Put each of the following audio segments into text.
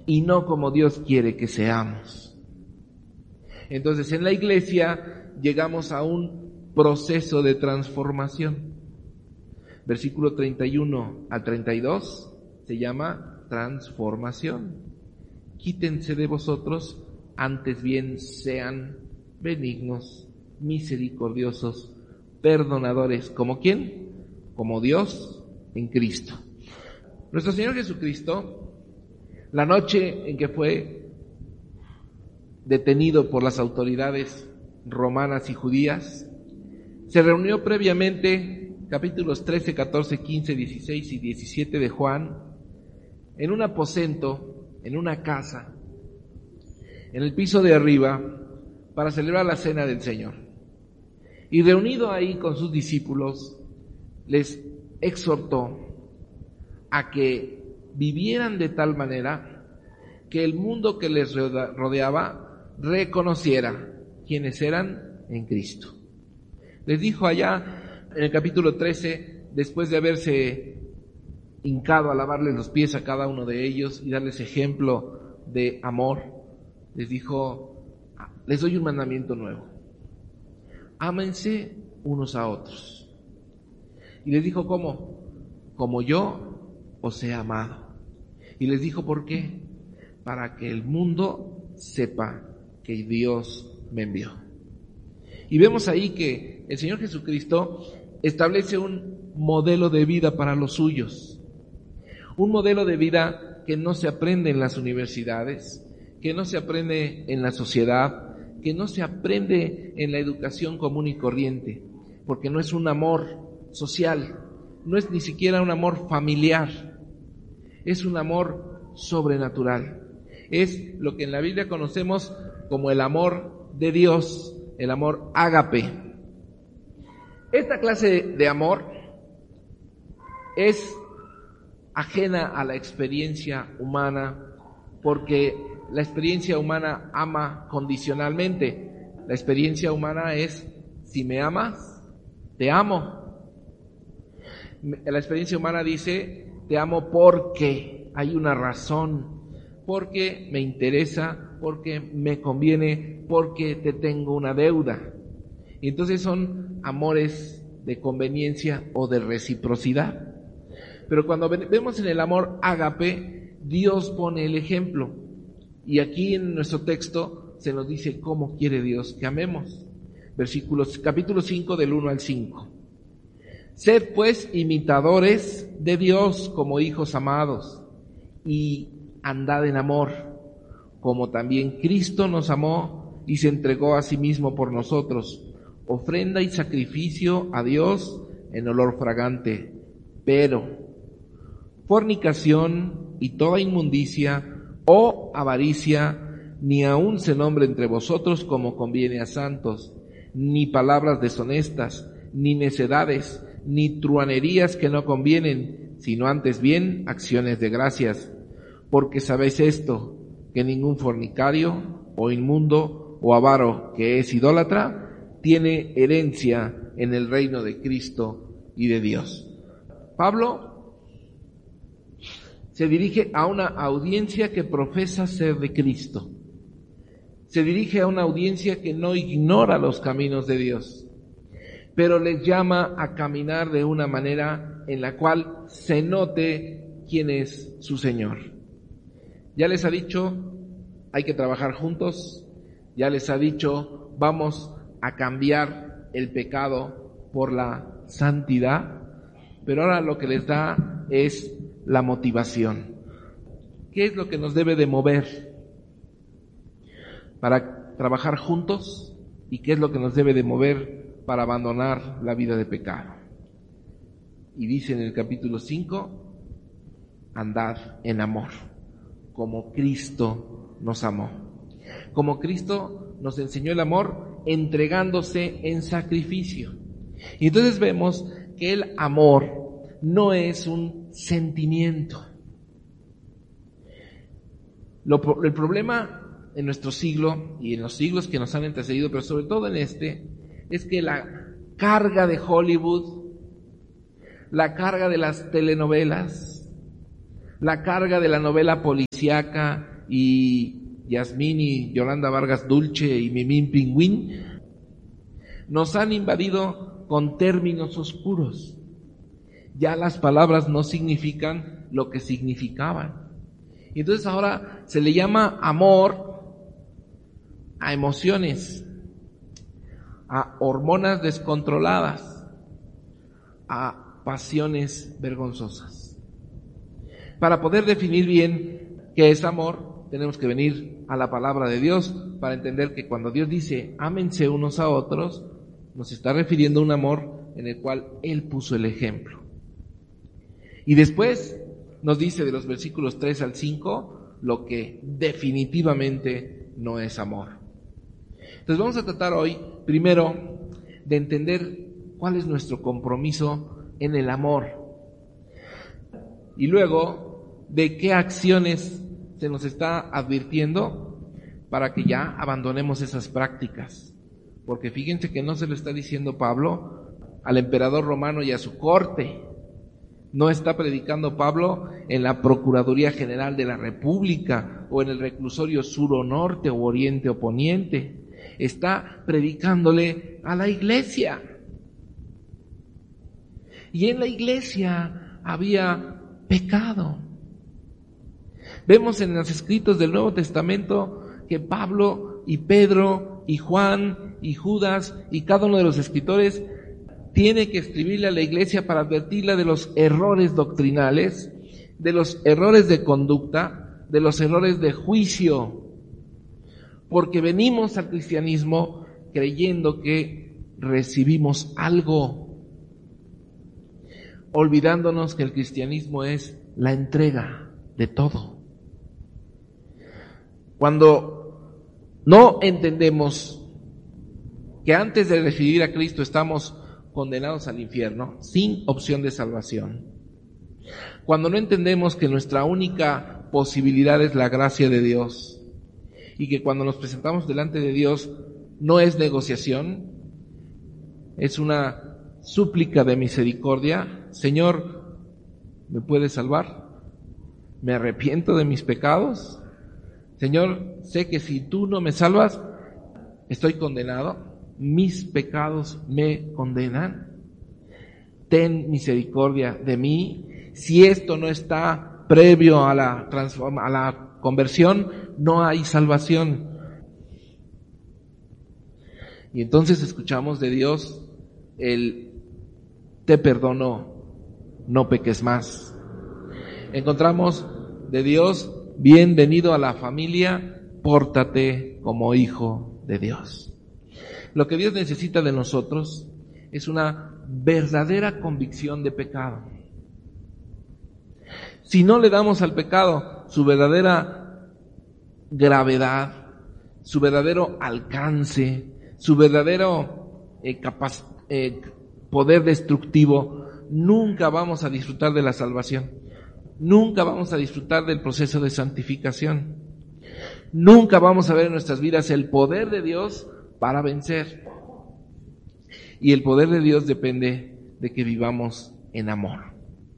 y no como Dios quiere que seamos. Entonces, en la iglesia llegamos a un proceso de transformación. Versículo 31 al 32 se llama transformación. Quítense de vosotros, antes bien sean benignos, misericordiosos, perdonadores. ¿Como quién? Como Dios en Cristo. Nuestro Señor Jesucristo, la noche en que fue detenido por las autoridades romanas y judías, se reunió previamente, capítulos 13, 14, 15, 16 y 17 de Juan, en un aposento, en una casa, en el piso de arriba, para celebrar la cena del Señor. Y reunido ahí con sus discípulos, les exhortó a que vivieran de tal manera que el mundo que les rodeaba reconociera quiénes eran en Cristo. Les dijo allá en el capítulo 13, después de haberse hincado a lavarles los pies a cada uno de ellos y darles ejemplo de amor, les dijo: les doy un mandamiento nuevo, ámense unos a otros. Y les dijo: ¿cómo? Como yo os he amado. Y les dijo: ¿por qué? Para que el mundo sepa que Dios me envió. Y vemos ahí que el Señor Jesucristo establece un modelo de vida para los suyos. Un modelo de vida que no se aprende en las universidades, que no se aprende en la sociedad, que no se aprende en la educación común y corriente, porque no es un amor social, no es ni siquiera un amor familiar, es un amor sobrenatural. Es lo que en la Biblia conocemos como el amor de Dios, el amor ágape. Esta clase de amor es ajena a la experiencia humana, porque la experiencia humana ama condicionalmente. La experiencia humana es: si me amas, te amo. La experiencia humana dice: te amo porque hay una razón, porque me interesa, porque me conviene, porque te tengo una deuda. Y entonces son amores de conveniencia o de reciprocidad. Pero cuando vemos en el amor ágape, Dios pone el ejemplo. Y aquí en nuestro texto se nos dice cómo quiere Dios que amemos. Capítulo 5 del 1 al 5. Sed pues imitadores de Dios como hijos amados, y andad en amor, como también Cristo nos amó y se entregó a sí mismo por nosotros, ofrenda y sacrificio a Dios en olor fragante. Pero fornicación y toda inmundicia o avaricia ni aun se nombre entre vosotros como conviene a santos, ni palabras deshonestas, ni necedades, ni truhanerías que no convienen, sino antes bien acciones de gracias. Porque sabéis esto, que ningún fornicario, o inmundo, o avaro, que es idólatra, tiene herencia en el reino de Cristo y de Dios. Pablo se dirige a una audiencia que profesa ser de Cristo. Se dirige a una audiencia que no ignora los caminos de Dios, pero les llama a caminar de una manera en la cual se note quién es su Señor. Ya les ha dicho, hay que trabajar juntos. Ya les ha dicho, vamos a cambiar el pecado por la santidad. Pero ahora lo que les da es la motivación. ¿Qué es lo que nos debe de mover para trabajar juntos? ¿Y qué es lo que nos debe de mover para abandonar la vida de pecado? Y dice en el capítulo 5, andad en amor, como Cristo nos amó. Como Cristo nos enseñó el amor entregándose en sacrificio. Y entonces vemos que el amor no es un sentimiento. El problema en nuestro siglo y en los siglos que nos han antecedido, pero sobre todo en este, es que la carga de Hollywood, la carga de las telenovelas, la carga de la novela policíaca y Yasmín y Yolanda Vargas Dulce y Mimín Pingüín, nos han invadido con términos oscuros. Ya las palabras no significan lo que significaban. Y entonces ahora se le llama amor a emociones, a hormonas descontroladas, a pasiones vergonzosas. Para poder definir bien qué es amor, tenemos que venir a la palabra de Dios para entender que cuando Dios dice ámense unos a otros, nos está refiriendo a un amor en el cual Él puso el ejemplo. Y después nos dice de los versículos 3 al 5 lo que definitivamente no es amor. Entonces vamos a tratar hoy, primero, de entender cuál es nuestro compromiso en el amor. Y luego, de qué acciones se nos está advirtiendo para que ya abandonemos esas prácticas. Porque fíjense que no se lo está diciendo Pablo al emperador romano y a su corte. No está predicando Pablo en la Procuraduría General de la República o en el reclusorio sur o norte o oriente o poniente. Está predicándole a la iglesia. Y en la iglesia había pecado. Vemos en los escritos del Nuevo Testamento que Pablo y Pedro y Juan y Judas y cada uno de los escritores tiene que escribirle a la iglesia para advertirla de los errores doctrinales, de los errores de conducta, de los errores de juicio, porque venimos al cristianismo creyendo que recibimos algo, olvidándonos que el cristianismo es la entrega de todo. Cuando no entendemos que antes de recibir a Cristo estamos condenados al infierno, sin opción de salvación. Cuando no entendemos que nuestra única posibilidad es la gracia de Dios y que cuando nos presentamos delante de Dios no es negociación, es una súplica de misericordia. Señor, ¿me puedes salvar? Me arrepiento de mis pecados. Señor, sé que si tú no me salvas, estoy condenado. Mis pecados me condenan. Ten misericordia de mí. Si esto no está previo a la conversión, no hay salvación. Y entonces escuchamos de Dios el te perdono, no peques más. Encontramos de Dios, bienvenido a la familia, pórtate como hijo de Dios. Lo que Dios necesita de nosotros es una verdadera convicción de pecado. Si no le damos al pecado su verdadera gravedad, su verdadero alcance, su verdadero poder destructivo, nunca vamos a disfrutar de la salvación. Nunca vamos a disfrutar del proceso de santificación. Nunca vamos a ver en nuestras vidas el poder de Dios para vencer. Y el poder de Dios depende de que vivamos en amor.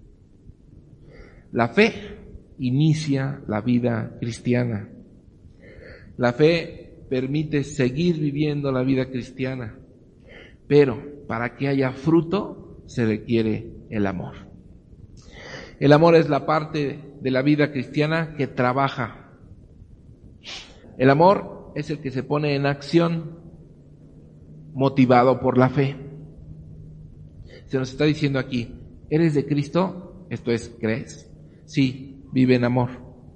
La fe inicia la vida cristiana. La fe permite seguir viviendo la vida cristiana. Pero para que haya fruto se requiere el amor. El amor es la parte de la vida cristiana que trabaja. El amor es el que se pone en acción, motivado por la fe. Se nos está diciendo aquí, ¿eres de Cristo? Esto es, ¿crees? Sí, vive en amor.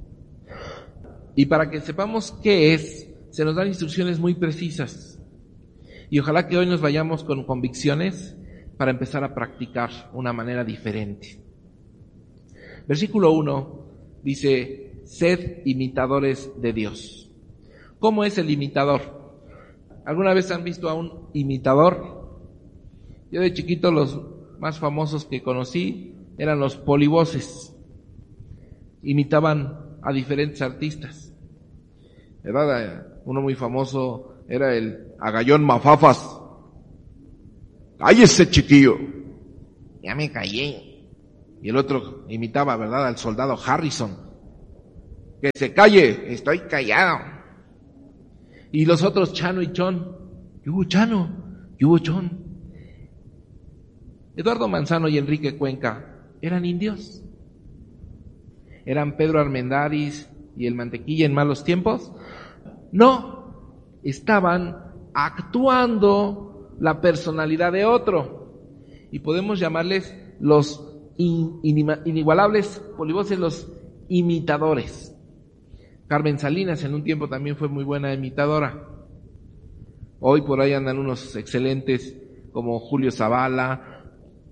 Y para que sepamos qué es, se nos dan instrucciones muy precisas. Y ojalá que hoy nos vayamos con convicciones para empezar a practicar una manera diferente. Versículo 1 dice, sed imitadores de Dios. ¿Cómo es el imitador? ¿Alguna vez han visto a un imitador? Yo de chiquito los más famosos que conocí eran los polivoces. Imitaban a diferentes artistas. ¿Verdad? Uno muy famoso era el Agallón Mafafas. ¡Cállese, chiquillo! Ya me callé. Y el otro imitaba, ¿verdad?, al soldado Harrison. Que se calle, estoy callado. Y los otros, Chano y Chon, ¿qué hubo Chano? ¿Qué hubo Chon? Eduardo Manzano y Enrique Cuenca eran indios. ¿Eran Pedro Armendáriz y el Mantequilla en malos tiempos? No, estaban actuando la personalidad de otro. Y podemos llamarles los inigualables polivoces, los imitadores. Carmen Salinas en un tiempo también fue muy buena imitadora. Hoy por ahí andan unos excelentes como Julio Zavala.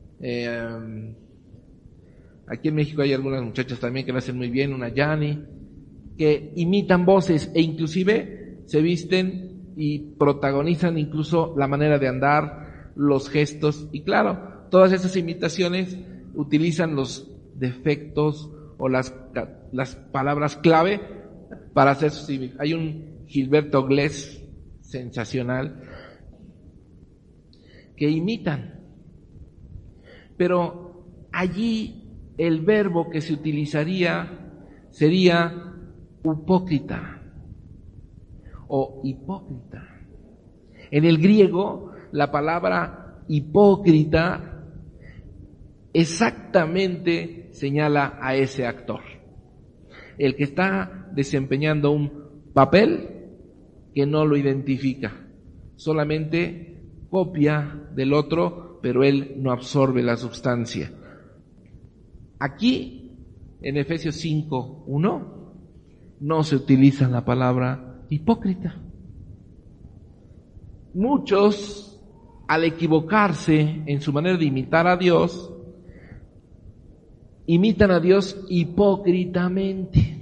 Aquí en México hay algunas muchachas también que lo hacen muy bien, una Yani, que imitan voces e inclusive se visten y protagonizan incluso la manera de andar, los gestos. Y claro, todas esas imitaciones utilizan los defectos o las palabras clave para hacer sus imitaciones. Hay un Gilberto Glés sensacional que imitan, pero allí el verbo que se utilizaría sería hipócrita o hipócrita. En el griego, la palabra hipócrita exactamente señala a ese actor, el que está desempeñando un papel que no lo identifica, solamente copia del otro, pero él no absorbe la sustancia. Aquí, en Efesios 5:1, no se utiliza la palabra hipócrita. Muchos, al equivocarse en su manera de imitar a Dios, imitan a Dios hipócritamente.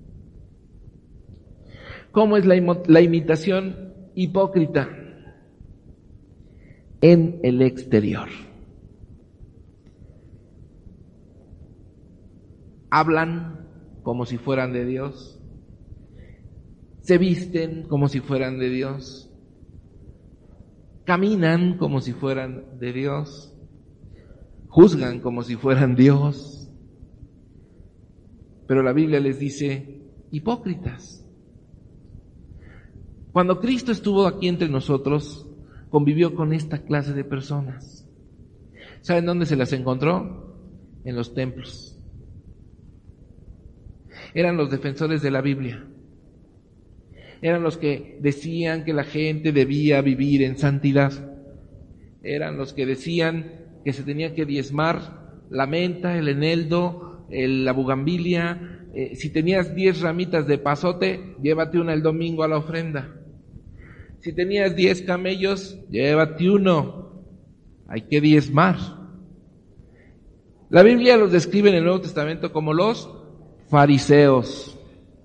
¿Cómo es la imitación hipócrita? En el exterior. Hablan como si fueran de Dios. Se visten como si fueran de Dios. Caminan como si fueran de Dios. Juzgan como si fueran Dios. Pero la Biblia les dice hipócritas. Cuando Cristo estuvo aquí entre nosotros, convivió con esta clase de personas. ¿Saben dónde se las encontró? En los templos. Eran los defensores de la Biblia. Eran los que decían que la gente debía vivir en santidad. Eran los que decían que se tenía que diezmar la menta, el eneldo, la bugambilia. Si tenías 10 ramitas de pasote, llévate una el domingo a la ofrenda. Si tenías 10 camellos, llévate uno. Hay que diezmar. La Biblia los describe en el Nuevo Testamento como los fariseos.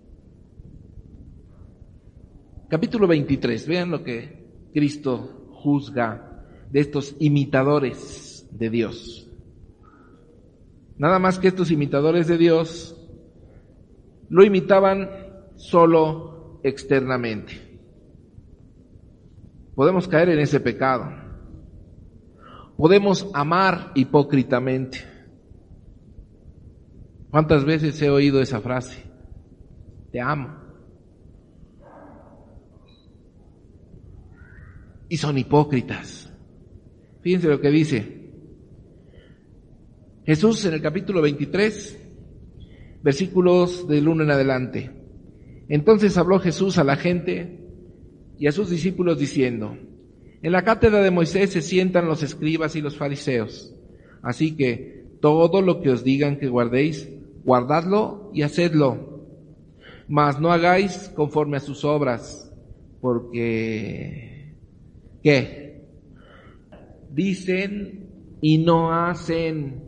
Capítulo 23, vean lo que Cristo juzga de estos imitadores de Dios. Nada más que estos imitadores de Dios lo imitaban solo externamente. Podemos caer en ese pecado. Podemos amar hipócritamente. ¿Cuántas veces he oído esa frase? Te amo. Y son hipócritas. Fíjense lo que dice Jesús en el capítulo 23, versículos del 1 en adelante. Entonces habló Jesús a la gente y a sus discípulos diciendo: en la cátedra de Moisés se sientan los escribas y los fariseos. Así que todo lo que os digan que guardéis, guardadlo y hacedlo. Mas no hagáis conforme a sus obras, porque ¿qué? Dicen y no hacen.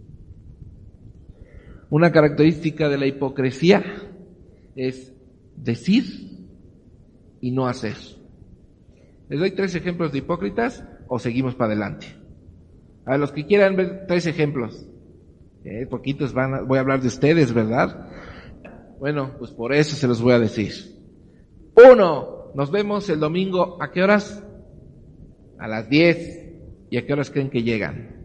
Una característica de la hipocresía es decir y no hacer. Les doy 3 ejemplos de hipócritas o seguimos para adelante. A los que quieran ver 3 ejemplos. Poquitos voy a hablar de ustedes, ¿verdad? Bueno, pues por eso se los voy a decir. 1, nos vemos el domingo, ¿a qué horas? A las 10. ¿Y a qué horas creen que llegan?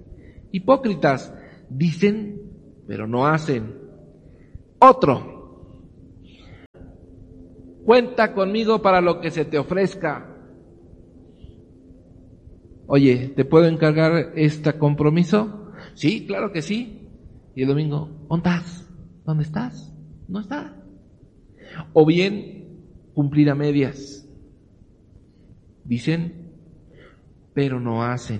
Hipócritas, dicen, pero no hacen. Otro, Cuenta conmigo para lo que se te ofrezca. Oye, ¿te puedo encargar este compromiso? Sí, claro que sí. Y el domingo, ¿dónde estás? ¿Dónde estás? No está. O bien, cumplir a medias. Dicen, pero no hacen.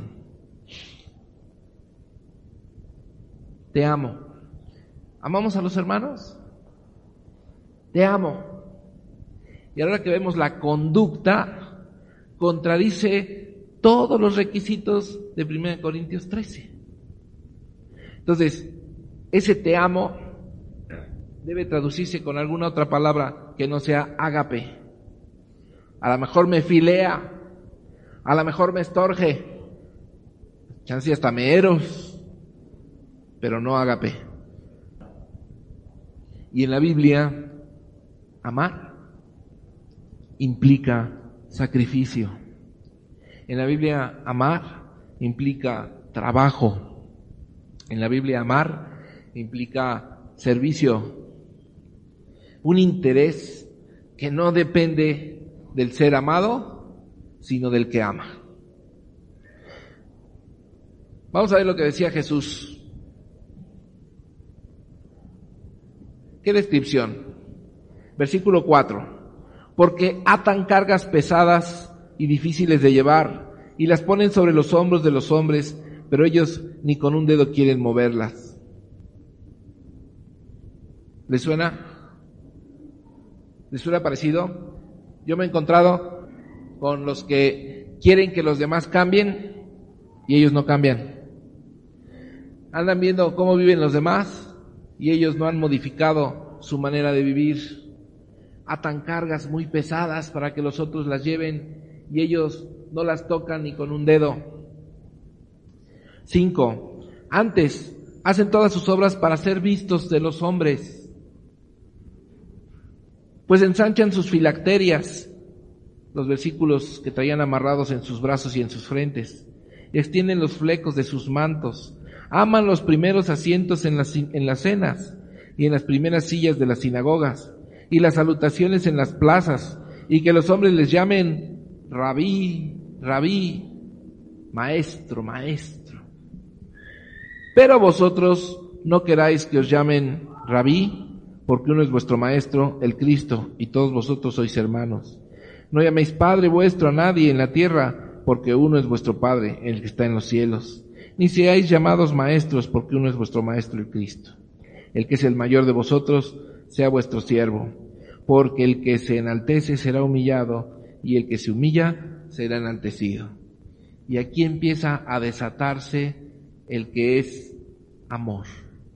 Te amo. ¿Amamos a los hermanos? Te amo. Y ahora que vemos la conducta, contradice todos los requisitos de 1 Corintios 13. Entonces, ese te amo debe traducirse con alguna otra palabra que no sea ágape. A lo mejor me filea, a lo mejor me estorge, chance hasta me eros, pero no ágape. Y en la Biblia, amar implica sacrificio. En la Biblia, amar implica trabajo. En la Biblia, amar implica servicio. Un interés que no depende del ser amado, sino del que ama. Vamos a ver lo que decía Jesús. ¿Qué descripción? Versículo 4. Porque atan cargas pesadas y difíciles de llevar, y las ponen sobre los hombros de los hombres, pero ellos ni con un dedo quieren moverlas. ¿Les suena? ¿Les suena parecido? Yo me he encontrado con los que quieren que los demás cambien y ellos no cambian. Andan viendo cómo viven los demás y ellos no han modificado su manera de vivir. Atan cargas muy pesadas para que los otros las lleven y ellos no las tocan ni con un dedo. 5. Antes hacen todas sus obras para ser vistos de los hombres, pues ensanchan sus filacterias, los versículos que traían amarrados en sus brazos y en sus frentes, extienden los flecos de sus mantos, aman los primeros asientos en las cenas y en las primeras sillas de las sinagogas, y las salutaciones en las plazas, y que los hombres les llamen Rabí, Rabí, Maestro, Maestro. Pero vosotros no queráis que os llamen Rabí, porque uno es vuestro Maestro, el Cristo, y todos vosotros sois hermanos. No llaméis Padre vuestro a nadie en la tierra, porque uno es vuestro Padre, el que está en los cielos. Ni seáis llamados maestros, porque uno es vuestro Maestro, el Cristo. El que es el mayor de vosotros, sea vuestro siervo, porque el que se enaltece será humillado, y el que se humilla será enaltecido. Y aquí empieza a desatarse el que es amor.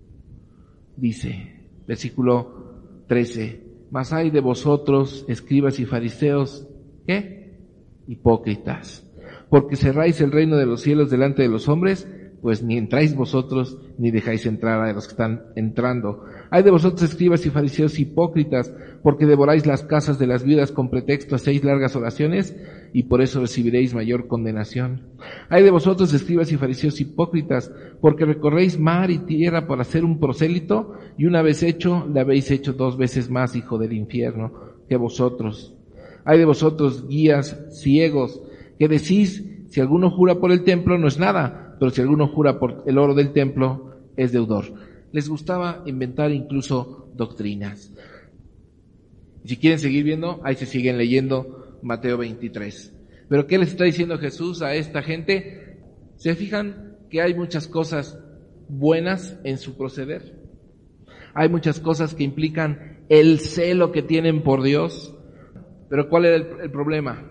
Dice, versículo 13, mas hay de vosotros, escribas y fariseos, ¿qué? Hipócritas, porque cerráis el reino de los cielos delante de los hombres, pues ni entráis vosotros, ni dejáis entrar a los que están entrando. Hay de vosotros, escribas y fariseos hipócritas, porque devoráis las casas de las viudas con pretexto a 6 largas oraciones, y por eso recibiréis mayor condenación. Hay de vosotros, escribas y fariseos hipócritas, porque recorréis mar y tierra para hacer un prosélito, y una vez hecho, le habéis hecho 2 veces más hijo del infierno que vosotros. Hay de vosotros, guías ciegos, que decís, si alguno jura por el templo no es nada, pero si alguno jura por el oro del templo es deudor. Les gustaba inventar incluso doctrinas. Si quieren seguir viendo, ahí se siguen leyendo Mateo 23. Pero ¿qué les está diciendo Jesús a esta gente? ¿Se fijan que hay muchas cosas buenas en su proceder? Hay muchas cosas que implican el celo que tienen por Dios. Pero ¿cuál era el problema?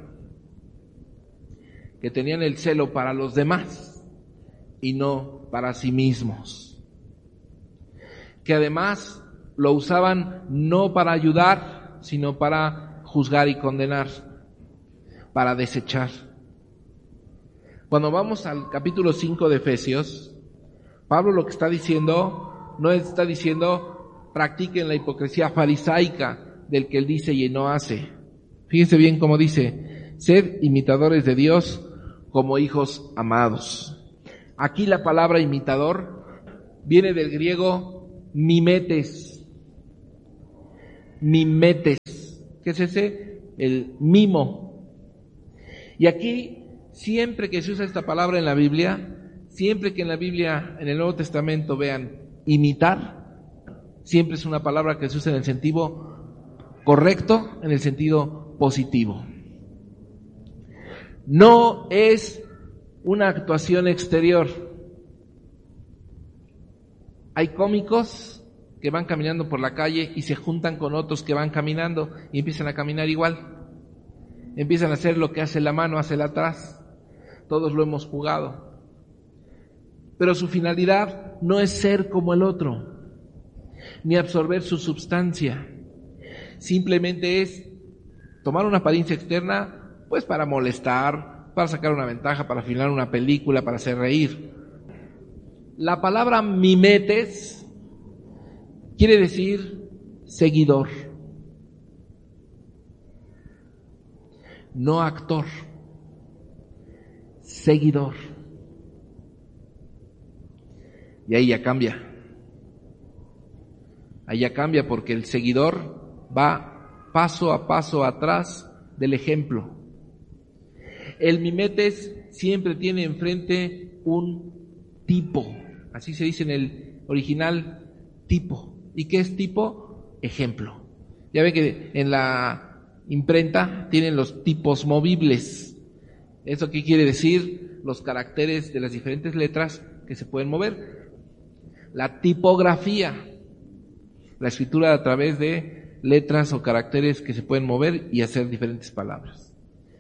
Que tenían el celo para los demás y no para sí mismos. Que además lo usaban no para ayudar, sino para juzgar y condenar, para desechar. Cuando vamos al capítulo 5 de Efesios, Pablo lo que está diciendo, no está diciendo practiquen la hipocresía farisaica del que él dice y no hace. Fíjense bien cómo dice, sed imitadores de Dios como hijos amados. Aquí la palabra imitador viene del griego mimetes. Mimetes. ¿Qué es ese? El mimo. Y aquí, siempre que se usa esta palabra en la Biblia, siempre que en la Biblia, en el Nuevo Testamento vean imitar, siempre es una palabra que se usa en el sentido correcto, en el sentido positivo. No es una actuación exterior. Hay cómicos que van caminando por la calle y se juntan con otros que van caminando y empiezan a caminar igual. Empiezan a hacer lo que hace la mano, hace el atrás. Todos lo hemos jugado. Pero su finalidad no es ser como el otro, ni absorber su substancia. Simplemente es tomar una apariencia externa, pues para molestar, para sacar una ventaja, para filmar una película, para hacer reír. La palabra mimetes quiere decir seguidor, no actor, seguidor. Y ahí ya cambia. Ahí ya cambia porque el seguidor va paso a paso atrás del ejemplo. El mimetes siempre tiene enfrente un tipo. Así se dice en el original, tipo. ¿Y qué es tipo? Ejemplo. Ya ven que en la imprenta tienen los tipos movibles. ¿Eso qué quiere decir? Los caracteres de las diferentes letras que se pueden mover. La tipografía, la escritura a través de letras o caracteres que se pueden mover y hacer diferentes palabras.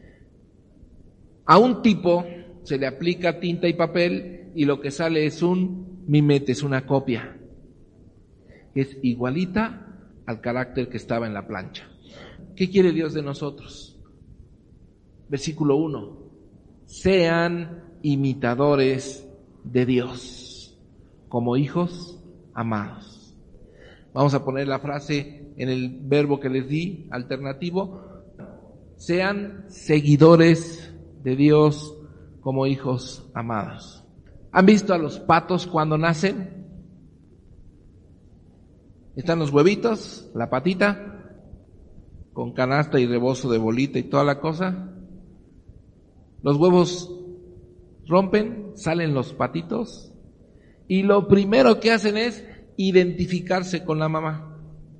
A un tipo se le aplica tinta y papel y lo que sale es un mimete, es una copia, que es igualita al carácter que estaba en la plancha. ¿Qué quiere Dios de nosotros? Versículo 1. Sean imitadores de Dios, como hijos amados. Vamos a poner la frase en el verbo que les di, alternativo. Sean seguidores de Dios como hijos amados. ¿Han visto a los patos cuando nacen? Están los huevitos, la patita, con canasta y rebozo de bolita y toda la cosa. Los huevos rompen, salen los patitos y lo primero que hacen es identificarse con la mamá.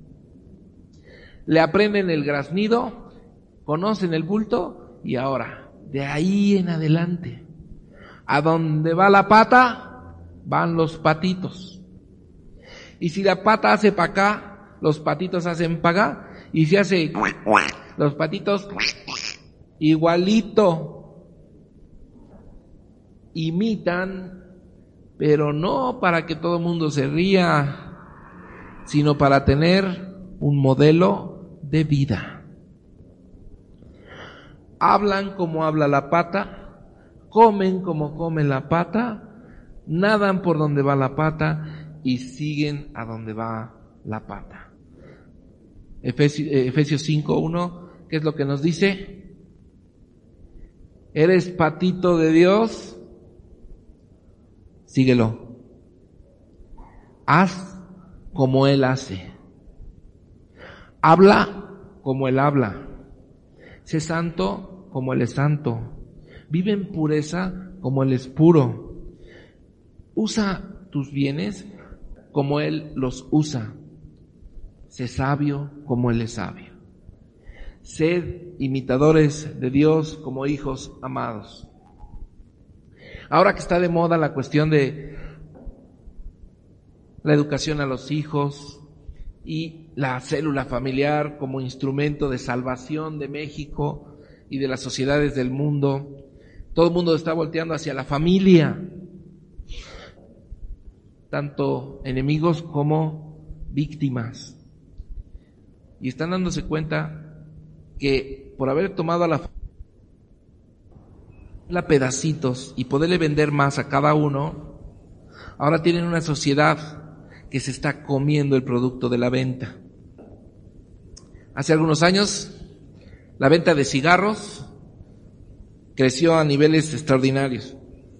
Le aprenden el graznido, conocen el bulto y ahora, de ahí en adelante, a donde va la pata, van los patitos. Y si la pata hace para acá, los patitos hacen para acá. Y si hace los patitos, igualito. Imitan, pero no para que todo el mundo se ría, sino para tener un modelo de vida. Hablan como habla la pata, comen como come la pata, nadan por donde va la pata y siguen a donde va la pata. Efesios 5:1, ¿qué es lo que nos dice? ¿Eres patito de Dios? Síguelo. Haz como Él hace. Habla como Él habla. Sé santo como Él es santo. Vive en pureza como Él es puro. Usa tus bienes como Él los usa. Sé sabio como Él es sabio. Sed imitadores de Dios como hijos amados. Ahora que está de moda la cuestión de la educación a los hijos y la célula familiar como instrumento de salvación de México y de las sociedades del mundo, todo el mundo está volteando hacia la familia, tanto enemigos como víctimas, y están dándose cuenta que por haber tomado a la pedacitos y poderle vender más a cada uno, ahora tienen una sociedad que se está comiendo el producto de la venta. Hace algunos años, la venta de cigarros creció a niveles extraordinarios,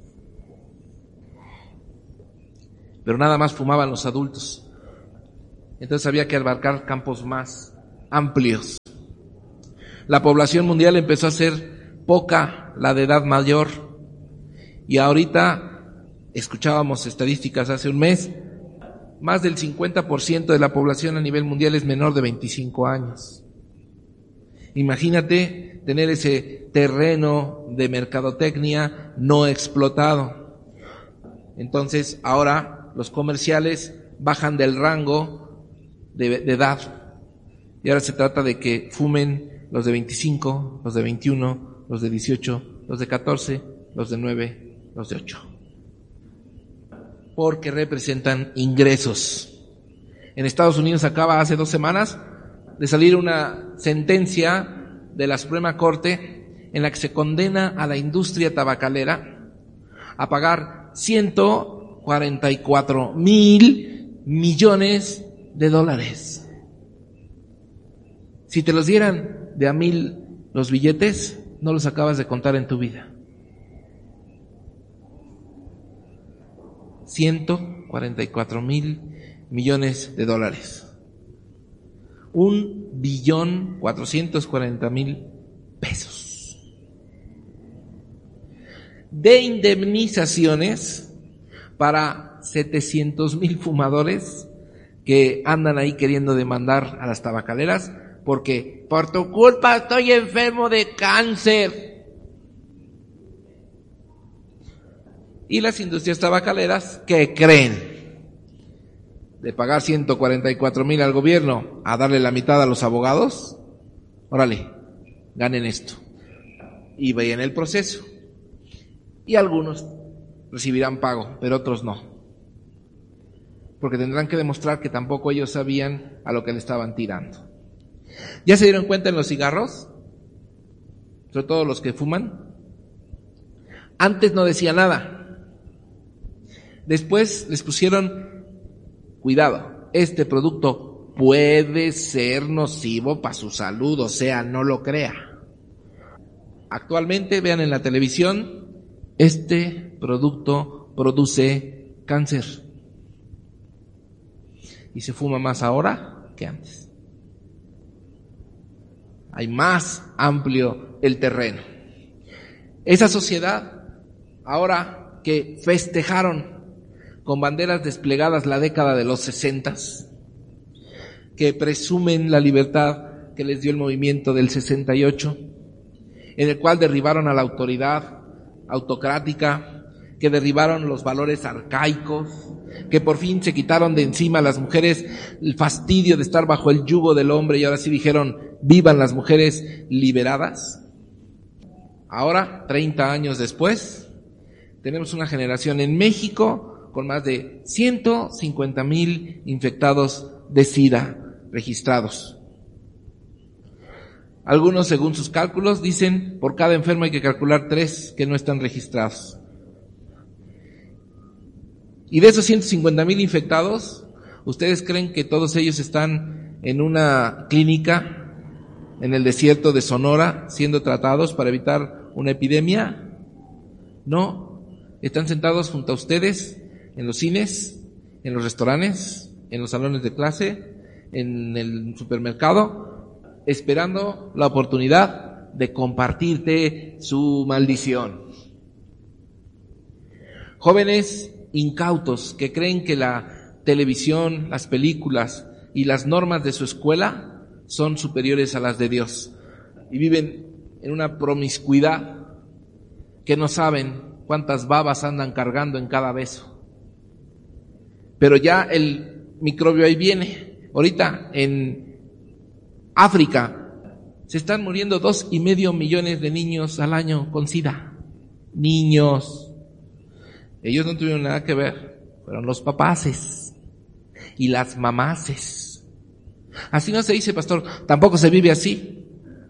pero nada más fumaban los adultos. Entonces había que abarcar campos más amplios. La población mundial empezó a ser poca, la de edad mayor. Y ahorita, escuchábamos estadísticas hace un mes, más del 50% de la población a nivel mundial es menor de 25 años. Imagínate tener ese terreno de mercadotecnia no explotado. Entonces, ahora los comerciales bajan del rango de edad. Y ahora se trata de que fumen los de 25, los de 21, los de 18, los de 14, los de 9, los de 8. Porque representan ingresos. En Estados Unidos acaba hace 2 semanas de salir una sentencia de la Suprema Corte en la que se condena a la industria tabacalera a pagar $144,000 millones. Si te los dieran de a 1,000 los billetes, no los acabas de contar en tu vida. 144,000 millones de dólares. 1,440,000,000 pesos. De indemnizaciones para 700,000 fumadores que andan ahí queriendo demandar a las tabacaleras porque por tu culpa estoy enfermo de cáncer. Y las industrias tabacaleras, ¿qué creen? De pagar 144,000 al gobierno a darle la mitad a los abogados, órale, ganen esto. Y vean el proceso. Y algunos recibirán pago, pero otros no. Porque tendrán que demostrar que tampoco ellos sabían a lo que le estaban tirando. ¿Ya se dieron cuenta en los cigarros? Sobre todo los que fuman. Antes no decía nada. Después les pusieron, cuidado, este producto puede ser nocivo para su salud, o sea, no lo crea. Actualmente, vean en la televisión, este producto produce cáncer. Y se fuma más ahora que antes. Hay más amplio el terreno. Esa sociedad, ahora que festejaron con banderas desplegadas la década de los 60, que presumen la libertad que les dio el movimiento del 68, en el cual derribaron a la autoridad autocrática, que derribaron los valores arcaicos, que por fin se quitaron de encima a las mujeres el fastidio de estar bajo el yugo del hombre y ahora sí dijeron, vivan las mujeres liberadas. Ahora, 30 años después, tenemos una generación en México con más de 150,000 infectados de SIDA registrados. Algunos, según sus cálculos, dicen por cada enfermo hay que calcular 3 que no están registrados. Y de esos 150,000 infectados, ¿ustedes creen que todos ellos están en una clínica en el desierto de Sonora siendo tratados para evitar una epidemia? No, están sentados junto a ustedes en los cines, en los restaurantes, en los salones de clase, en el supermercado, esperando la oportunidad de compartirte su maldición. Jóvenes incautos que creen que la televisión, las películas y las normas de su escuela son superiores a las de Dios y viven en una promiscuidad que no saben cuántas babas andan cargando en cada beso. Pero ya el microbio ahí viene. Ahorita en África se están muriendo 2,5 millones de niños al año con SIDA. Niños. Ellos no tuvieron nada que ver, fueron los papaces y las mamaces. Así no se dice, pastor, tampoco se vive así.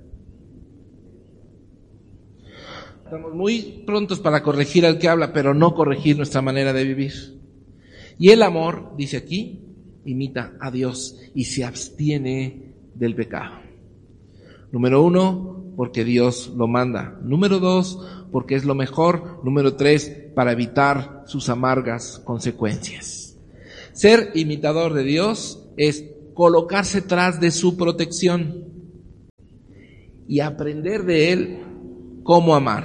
Estamos muy prontos para corregir al que habla, pero no corregir nuestra manera de vivir. Y el amor, dice aquí, imita a Dios y se abstiene del pecado. Número 1, porque Dios lo manda. Número 2, porque es lo mejor. Número 3, para evitar sus amargas consecuencias. Ser imitador de Dios es colocarse tras de su protección. y aprender de Él cómo amar.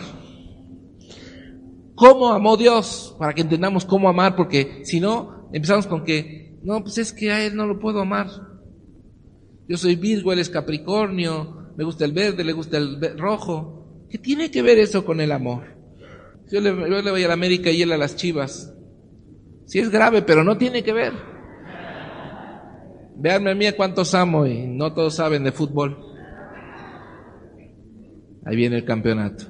¿Cómo amó Dios? Para que entendamos cómo amar, porque si no, empezamos con que, no, pues es que a Él no lo puedo amar. Yo soy Virgo, Él es Capricornio, me gusta el verde, le gusta el rojo. ¿Qué tiene que ver eso con el amor? Yo le voy a la América y él a las Chivas. Sí es grave, pero no tiene que ver. Véanme a mí a cuántos amo y no todos saben de fútbol. Ahí viene el campeonato.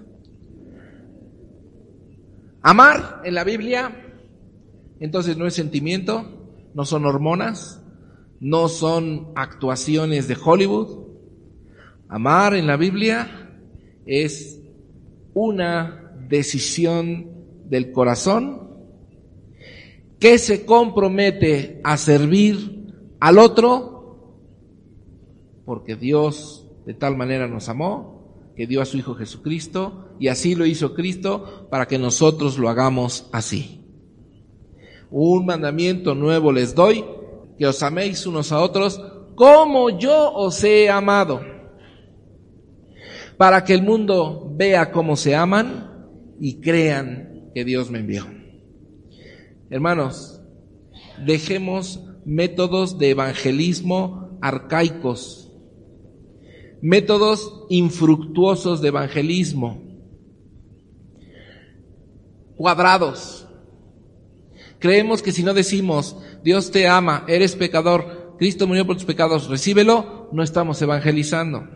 Amar en la Biblia, entonces no es sentimiento, no son hormonas, no son actuaciones de Hollywood. Amar en la Biblia es una decisión del corazón que se compromete a servir al otro, porque Dios de tal manera nos amó que dio a su Hijo Jesucristo, y así lo hizo Cristo para que nosotros lo hagamos así. Un mandamiento nuevo les doy, que os améis unos a otros como yo os he amado, para que el mundo vea cómo se aman y crean que Dios me envió. Hermanos, dejemos métodos de evangelismo arcaicos, métodos infructuosos de evangelismo, cuadrados. Creemos que si no decimos, Dios te ama, eres pecador, Cristo murió por tus pecados, recíbelo, no estamos evangelizando.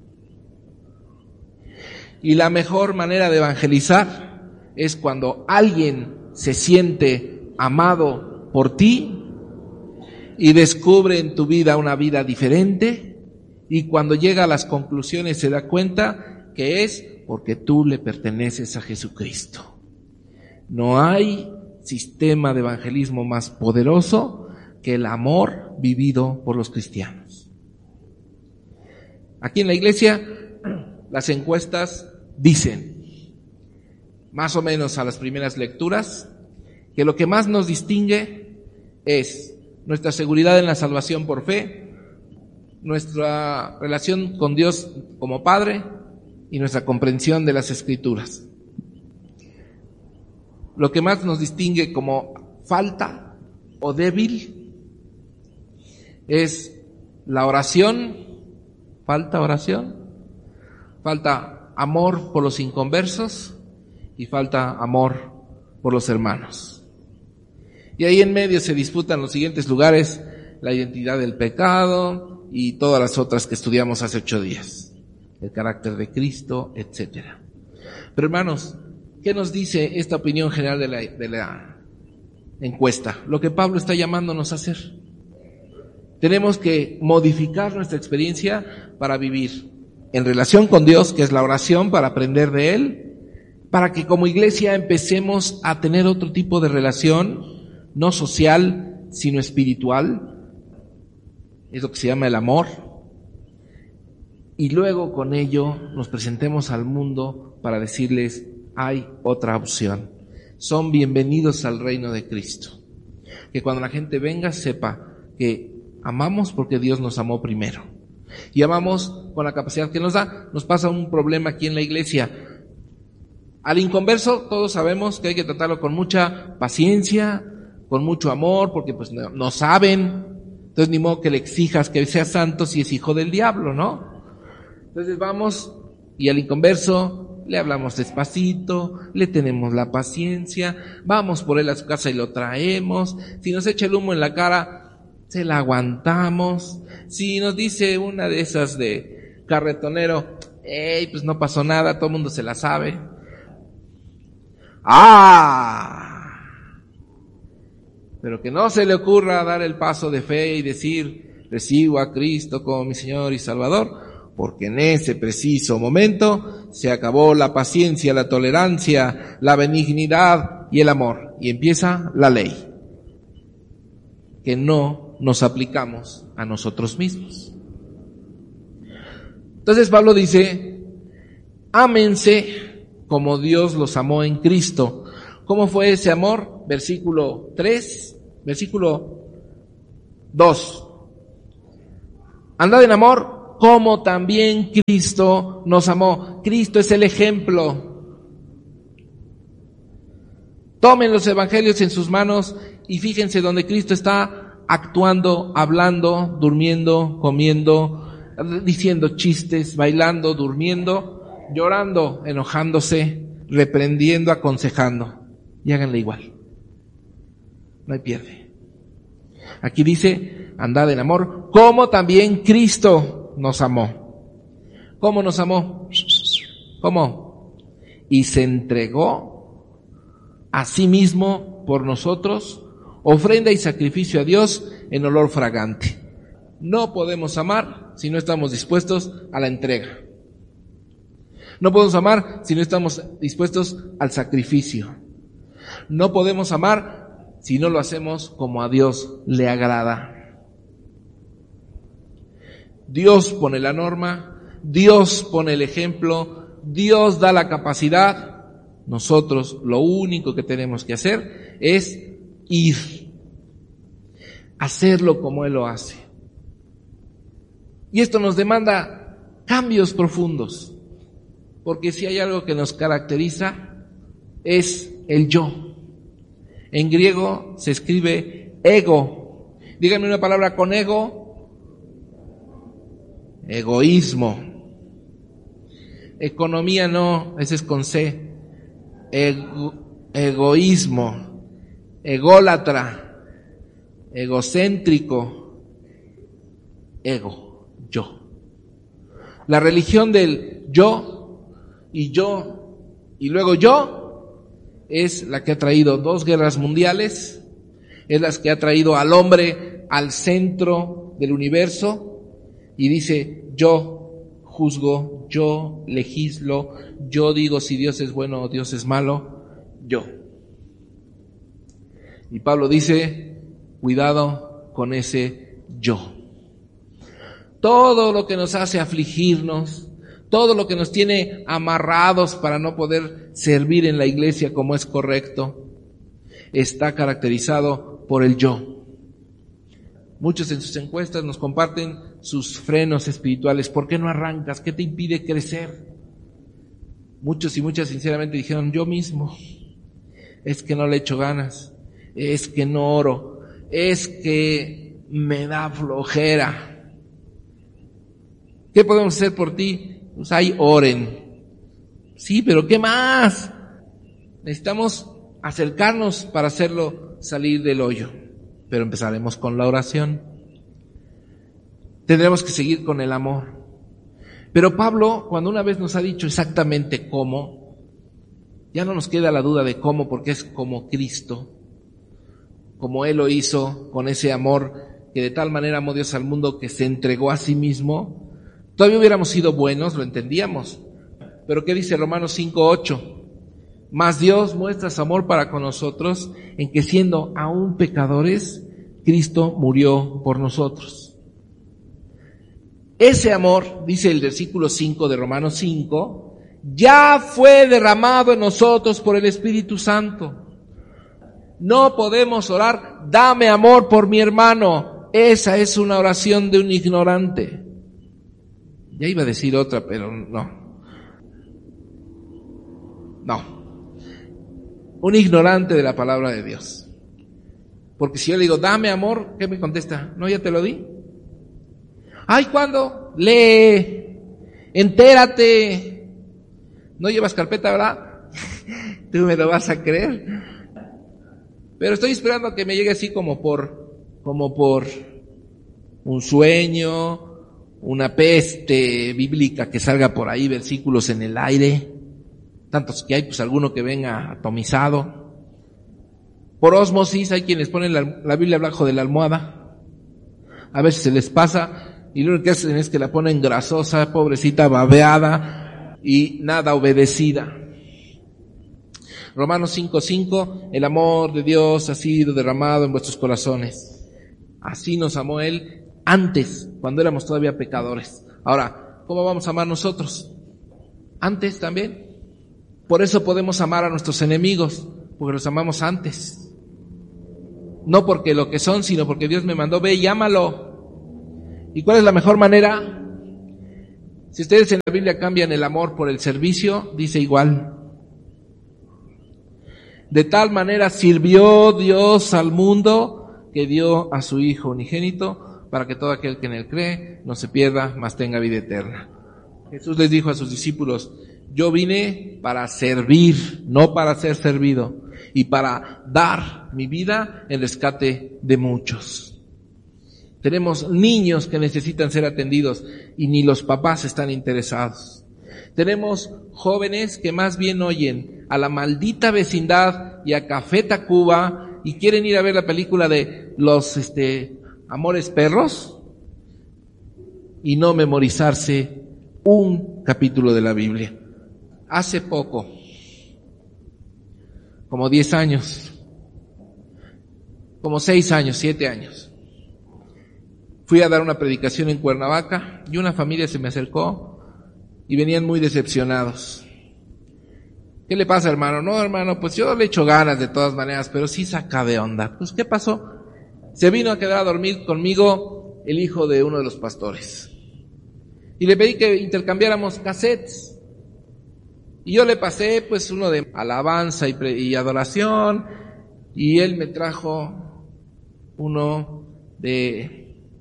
Y la mejor manera de evangelizar es cuando alguien se siente amado por ti y descubre en tu vida una vida diferente, y cuando llega a las conclusiones se da cuenta que es porque tú le perteneces a Jesucristo. No hay sistema de evangelismo más poderoso que el amor vivido por los cristianos. Aquí en la iglesia, las encuestas dicen, más o menos a las primeras lecturas, que lo que más nos distingue es nuestra seguridad en la salvación por fe, nuestra relación con Dios como Padre y nuestra comprensión de las Escrituras. Lo que más nos distingue como falta o débil es la oración, falta oración, falta amor por los inconversos y falta amor por los hermanos. Y ahí en medio se disputan los siguientes lugares: la identidad del pecado y todas las otras que estudiamos hace 8 días, el carácter de Cristo, etcétera. Pero hermanos, ¿qué nos dice esta opinión general de la encuesta? Lo que Pablo está llamándonos a hacer. Tenemos que modificar nuestra experiencia para vivir en relación con Dios, que es la oración, para aprender de Él, para que como iglesia empecemos a tener otro tipo de relación, no social, sino espiritual. Es lo que se llama el amor. Y luego con ello nos presentemos al mundo para decirles, hay otra opción. Son bienvenidos al reino de Cristo. Que cuando la gente venga sepa que amamos porque Dios nos amó primero. Y amamos con la capacidad que nos da. Nos pasa un problema aquí en la iglesia. Al inconverso todos sabemos que hay que tratarlo con mucha paciencia, con mucho amor, porque pues no saben. Entonces ni modo que le exijas que sea santo si es hijo del diablo, ¿no? Entonces vamos y al inconverso le hablamos despacito, le tenemos la paciencia, vamos por él a su casa y lo traemos. Si nos echa el humo en la cara, se la aguantamos. Si nos dice una de esas de carretonero, pues no pasó nada, todo el mundo se la sabe. Pero que no se le ocurra dar el paso de fe y decir, recibo a Cristo como mi Señor y Salvador, porque en ese preciso momento se acabó la paciencia, la tolerancia, la benignidad y el amor, y empieza la ley, que no nos aplicamos a nosotros mismos. Entonces Pablo dice, ámense como Dios los amó en Cristo. ¿Cómo fue ese amor? Versículo 2. Andad en amor como también Cristo nos amó. Cristo es el ejemplo. Tomen los evangelios en sus manos y fíjense donde Cristo está actuando, hablando, durmiendo, comiendo, diciendo chistes, bailando, durmiendo, llorando, enojándose, reprendiendo, aconsejando. Y háganle igual. No hay pierde. Aquí dice, andad en amor, como también Cristo nos amó. ¿Cómo nos amó? ¿Cómo? Y se entregó a sí mismo por nosotros, ofrenda y sacrificio a Dios en olor fragante. No podemos amar si no estamos dispuestos a la entrega. No podemos amar si no estamos dispuestos al sacrificio. No podemos amar si no lo hacemos como a Dios le agrada. Dios pone la norma, Dios pone el ejemplo, Dios da la capacidad. Nosotros lo único que tenemos que hacer es ir, hacerlo como Él lo hace. Y esto nos demanda cambios profundos, porque si hay algo que nos caracteriza es el yo. En griego se escribe ego. Díganme una palabra con ego. Egoísmo. Economía no, ese es con C. Egoísmo. Ególatra. Egocéntrico. Ego. Yo. La religión del yo y luego yo es la que ha traído 2 guerras mundiales, es la que ha traído al hombre al centro del universo y dice yo juzgo, yo legislo, yo digo si Dios es bueno o Dios es malo, yo. Y Pablo dice, cuidado con ese yo. Todo lo que nos hace afligirnos, todo lo que nos tiene amarrados para no poder servir en la iglesia como es correcto, está caracterizado por el yo. Muchos en sus encuestas nos comparten sus frenos espirituales. ¿Por qué no arrancas? ¿Qué te impide crecer? Muchos y muchas sinceramente dijeron, yo mismo. Es que no le echo ganas, es que no oro, es que me da flojera. ¿Qué podemos hacer por ti? Pues ahí oren. Sí, pero ¿qué más? Necesitamos acercarnos para hacerlo salir del hoyo. Pero empezaremos con la oración. Tendremos que seguir con el amor. Pero Pablo, cuando una vez nos ha dicho exactamente cómo, ya no nos queda la duda de cómo, porque es como Cristo, como Él lo hizo, con ese amor que de tal manera amó Dios al mundo que se entregó a sí mismo. Todavía hubiéramos sido buenos, lo entendíamos. Pero ¿qué dice Romanos 5:8? Mas Dios muestra su amor para con nosotros en que siendo aún pecadores, Cristo murió por nosotros. Ese amor, dice el versículo 5 de Romanos 5, ya fue derramado en nosotros por el Espíritu Santo. No podemos orar, dame amor por mi hermano. Esa es una oración de un ignorante. Ya iba a decir otra, pero no. Un ignorante de la palabra de Dios. Porque si yo le digo, dame amor, ¿qué me contesta? No, ya te lo di. Ay, ¿cuándo? Lee, entérate. No llevas carpeta, ¿verdad? Tú me lo vas a creer. Pero estoy esperando a que me llegue así como por un sueño, una peste bíblica que salga por ahí, versículos en el aire, tantos que hay, pues alguno que venga atomizado. Por ósmosis hay quienes ponen la Biblia abajo de la almohada, a ver si se les pasa, y lo único que hacen es que la ponen grasosa, pobrecita, babeada, y nada obedecida. Romanos 5:5, el amor de Dios ha sido derramado en vuestros corazones. Así nos amó Él antes, cuando éramos todavía pecadores. Ahora, ¿cómo vamos a amar nosotros? Antes también. Por eso podemos amar a nuestros enemigos, porque los amamos antes. No porque lo que son, sino porque Dios me mandó, ve y ámalo. ¿Y cuál es la mejor manera? Si ustedes en la Biblia cambian el amor por el servicio, dice igual. De tal manera sirvió Dios al mundo que dio a su Hijo unigénito para que todo aquel que en él cree no se pierda, mas tenga vida eterna. Jesús les dijo a sus discípulos: yo vine para servir, no para ser servido, y para dar mi vida en rescate de muchos. Tenemos niños que necesitan ser atendidos y ni los papás están interesados. Tenemos jóvenes que más bien oyen a la maldita vecindad y a Café Tacuba y quieren ir a ver la película de los Amores Perros y no memorizarse un capítulo de la Biblia. Hace poco, como 10 años, como 6 años, 7 años, fui a dar una predicación en Cuernavaca y una familia se me acercó y venían muy decepcionados. ¿Qué le pasa, hermano? No, hermano, pues yo le echo ganas de todas maneras, pero sí saca de onda. Pues, ¿qué pasó? Se vino a quedar a dormir conmigo el hijo de uno de los pastores. Y le pedí que intercambiáramos cassettes. Y yo le pasé, pues, uno de alabanza y adoración, y él me trajo uno de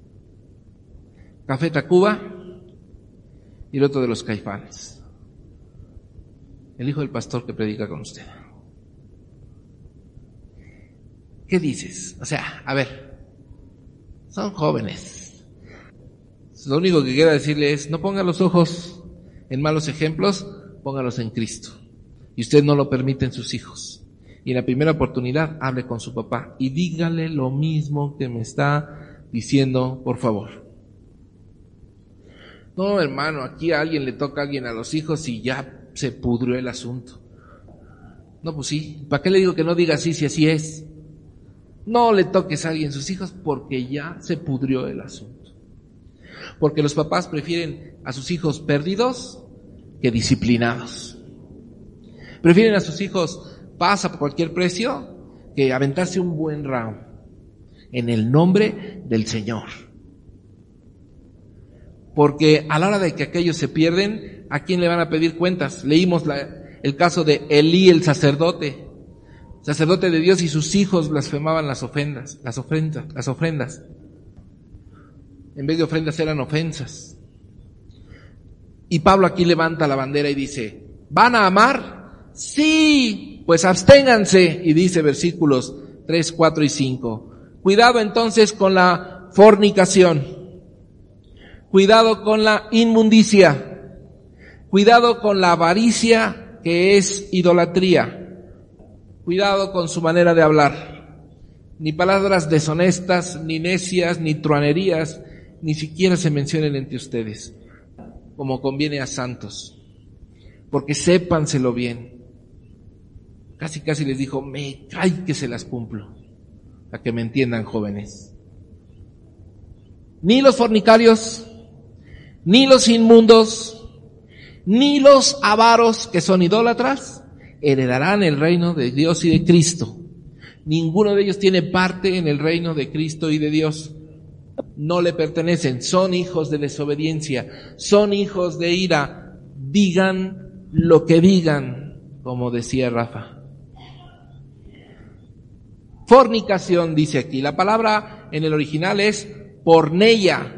Café Tacuba y el otro de los Caifanes. El hijo del pastor que predica con usted. ¿Qué dices? O sea, a ver, son jóvenes. Lo único que quiero decirle es: no ponga los ojos en malos ejemplos, póngalos en Cristo. Y usted no lo permite en sus hijos. Y en la primera oportunidad, hable con su papá y dígale lo mismo que me está diciendo, por favor. No, hermano, aquí a alguien le toca a alguien a los hijos y ya se pudrió el asunto. No, pues sí. ¿Para qué le digo que no diga así si así es? No le toques a alguien sus hijos porque ya se pudrió el asunto. Porque los papás prefieren a sus hijos perdidos que disciplinados. Prefieren a sus hijos paz a cualquier precio que aventarse un buen round en el nombre del Señor. Porque a la hora de que aquellos se pierden, ¿a quién le van a pedir cuentas? Leímos el caso de Elí, el sacerdote de Dios, y sus hijos blasfemaban las ofrendas. En vez de ofrendas eran ofensas. Y Pablo aquí levanta la bandera y dice: ¿van a amar? Sí, pues absténganse. Y dice versículos 3, 4 y 5. Cuidado entonces con la fornicación. Cuidado con la inmundicia. Cuidado con la avaricia, que es idolatría. Cuidado con su manera de hablar. Ni palabras deshonestas, ni necias, ni truanerías, ni siquiera se mencionen entre ustedes, como conviene a santos. Porque sépanselo bien. Casi les dijo: me cae que se las cumplo. A que me entiendan, jóvenes. Ni los fornicarios, ni los inmundos, ni los avaros, que son idólatras, heredarán el reino de Dios y de Cristo. Ninguno de ellos tiene parte en el reino de Cristo y de Dios. No le pertenecen, son hijos de desobediencia, son hijos de ira. Digan lo que digan, como decía Rafa. Fornicación, dice aquí. La palabra en el original es porneia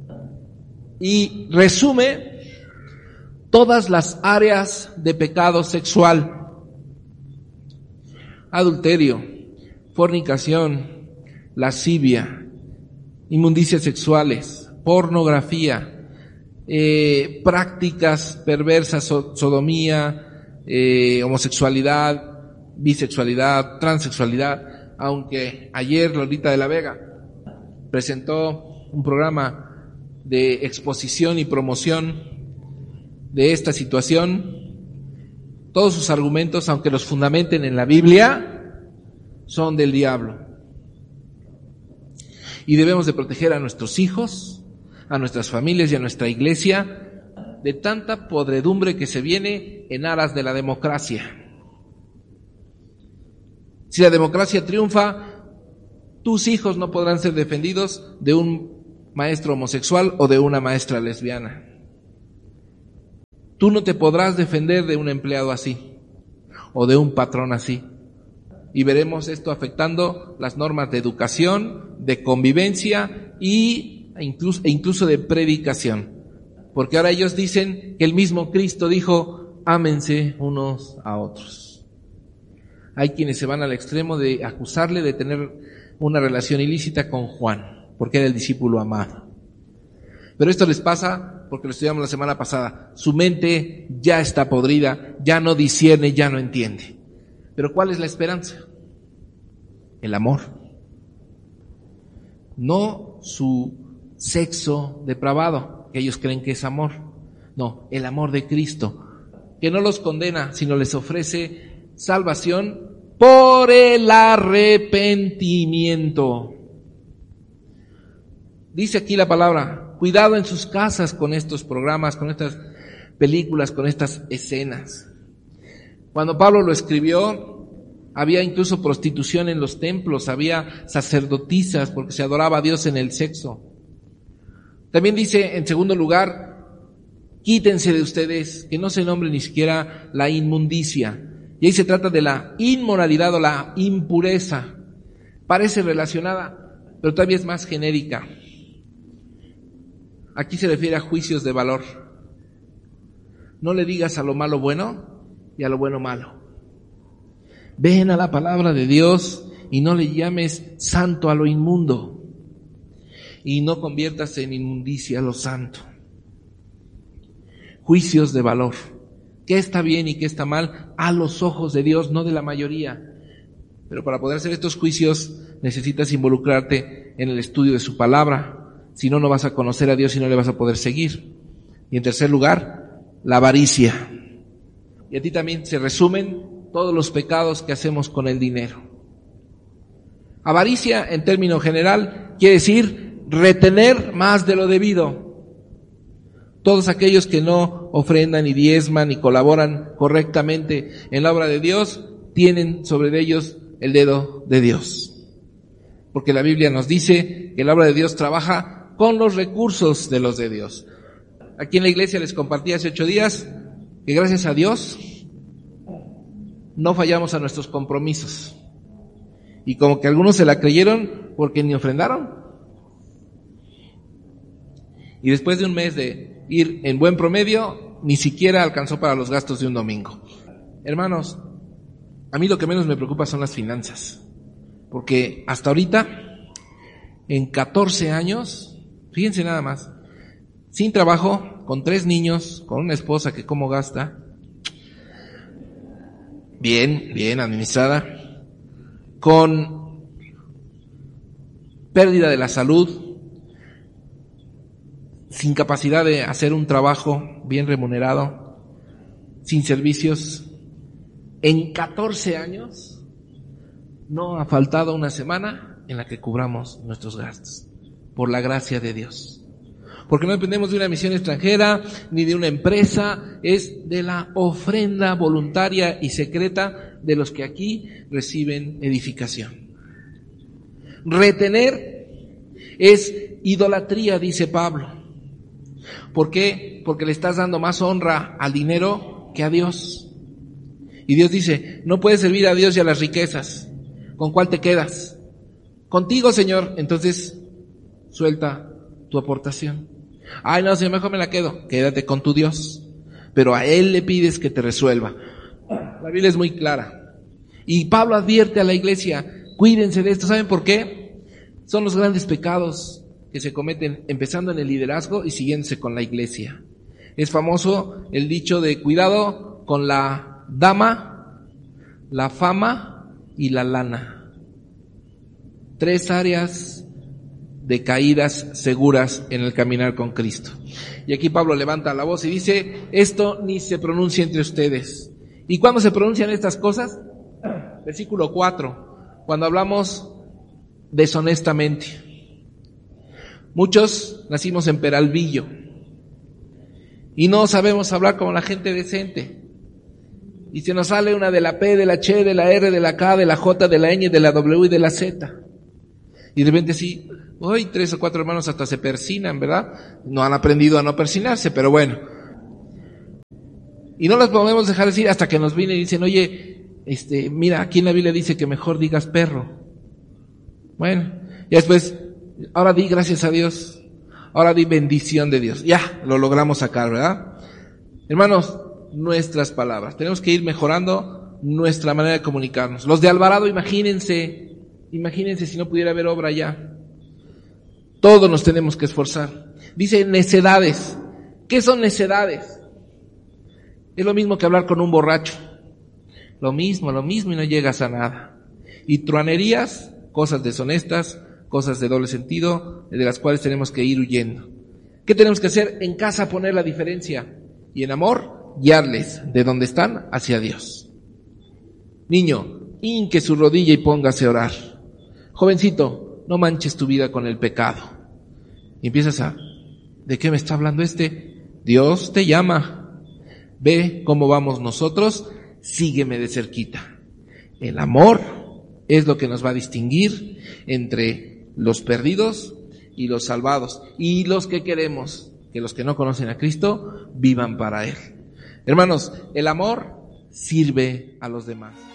y resume todas las áreas de pecado sexual: adulterio, fornicación, lascivia, inmundicias sexuales, pornografía, prácticas perversas, sodomía, homosexualidad, bisexualidad, transexualidad. Aunque ayer Lolita de la Vega presentó un programa de exposición y promoción de esta situación, todos sus argumentos, aunque los fundamenten en la Biblia, son del diablo. Y debemos de proteger a nuestros hijos, a nuestras familias y a nuestra iglesia de tanta podredumbre que se viene en aras de la democracia. Si la democracia triunfa, tus hijos no podrán ser defendidos de un maestro homosexual o de una maestra lesbiana. Tú no te podrás defender de un empleado así o de un patrón así. Y veremos esto afectando las normas de educación, de convivencia e incluso de predicación. Porque ahora ellos dicen que el mismo Cristo dijo, ámense unos a otros. Hay quienes se van al extremo de acusarle de tener una relación ilícita con Juan, porque era el discípulo amado. Pero esto les pasa porque lo estudiamos la semana pasada. Su mente ya está podrida, ya no discierne, ya no entiende. Pero ¿cuál es la esperanza? El amor. No su sexo depravado, que ellos creen que es amor. No, el amor de Cristo, que no los condena, sino les ofrece salvación por el arrepentimiento. Dice aquí la palabra, cuidado en sus casas con estos programas, con estas películas, con estas escenas. Cuando Pablo lo escribió, había incluso prostitución en los templos, había sacerdotisas porque se adoraba a Dios en el sexo. También dice, en segundo lugar, quítense de ustedes, que no se nombre ni siquiera la inmundicia. Y ahí se trata de la inmoralidad o la impureza. Parece relacionada, pero todavía es más genérica. Aquí se refiere a juicios de valor. No le digas a lo malo bueno y a lo bueno malo. Ven a la palabra de Dios y no le llames santo a lo inmundo. Y no conviertas en inmundicia a lo santo. Juicios de valor. ¿Qué está bien y qué está mal? A los ojos de Dios, no de la mayoría. Pero para poder hacer estos juicios necesitas involucrarte en el estudio de su palabra. Si no, no vas a conocer a Dios y no le vas a poder seguir. Y en tercer lugar, la avaricia. Y a ti también se resumen todos los pecados que hacemos con el dinero. Avaricia, en término general, quiere decir retener más de lo debido. Todos aquellos que no ofrendan, ni diezman, ni colaboran correctamente en la obra de Dios, tienen sobre ellos el dedo de Dios. Porque la Biblia nos dice que la obra de Dios trabaja con los recursos de los de Dios. Aquí en la iglesia les compartí hace 8 días que gracias a Dios no fallamos a nuestros compromisos. Y como que algunos se la creyeron porque ni ofrendaron. Y después de un mes de ir en buen promedio, ni siquiera alcanzó para los gastos de un domingo. Hermanos, a mí lo que menos me preocupa son las finanzas. Porque hasta ahorita, en 14 años, fíjense nada más, sin trabajo, con 3 niños, con una esposa que cómo gasta, bien administrada, con pérdida de la salud, sin capacidad de hacer un trabajo bien remunerado, sin servicios, en 14 años no ha faltado una semana en la que cubramos nuestros gastos, por la gracia de Dios. Porque no dependemos de una misión extranjera, ni de una empresa, es de la ofrenda voluntaria y secreta de los que aquí reciben edificación. Retener es idolatría, dice Pablo. ¿Por qué? Porque le estás dando más honra al dinero que a Dios. Y Dios dice, no puedes servir a Dios y a las riquezas. ¿Con cuál te quedas? Contigo, Señor. Entonces, suelta tu aportación. Ay, no, Señor, mejor me la quedo. Quédate con tu Dios. Pero a Él le pides que te resuelva. La Biblia es muy clara. Y Pablo advierte a la iglesia, cuídense de esto. ¿Saben por qué? Son los grandes pecados que se cometen empezando en el liderazgo y siguiéndose con la iglesia. Es famoso el dicho de cuidado con la dama, la fama y la lana. 3 áreas de caídas seguras en el caminar con Cristo. Y aquí Pablo levanta la voz y dice, esto ni se pronuncia entre ustedes. ¿Y cuándo se pronuncian estas cosas? Versículo 4, cuando hablamos deshonestamente. Muchos nacimos en Peralvillo y no sabemos hablar como la gente decente. Y se nos sale una de la P, de la Ch, de la R, de la K, de la J, de la Ñ, de la W y de la Z. Y de repente sí, hoy 3 o 4 hermanos hasta se persinan, ¿verdad? No han aprendido a no persinarse, pero bueno. Y no las podemos dejar decir hasta que nos vienen y dicen, oye, mira, aquí en la Biblia dice que mejor digas perro. Bueno, y después, ahora di gracias a Dios. Ahora di bendición de Dios. Ya, lo logramos sacar, ¿verdad? Hermanos, nuestras palabras. Tenemos que ir mejorando nuestra manera de comunicarnos. Los de Alvarado, imagínense si no pudiera haber obra ya. Todos nos tenemos que esforzar. Dice necedades. ¿Qué son necedades? Es lo mismo que hablar con un borracho. Lo mismo y no llegas a nada. Y truanerías, cosas deshonestas, cosas de doble sentido, de las cuales tenemos que ir huyendo. ¿Qué tenemos que hacer? En casa poner la diferencia. Y en amor, guiarles de donde están hacia Dios. Niño, hinque su rodilla y póngase a orar. Jovencito, no manches tu vida con el pecado. Y empiezas ¿de qué me está hablando este? Dios te llama. Ve cómo vamos nosotros, sígueme de cerquita. El amor es lo que nos va a distinguir entre los perdidos y los salvados. Y los que queremos que los que no conocen a Cristo vivan para Él. Hermanos, el amor sirve a los demás.